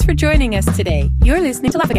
for joining us today. You're listening to Laugh Again.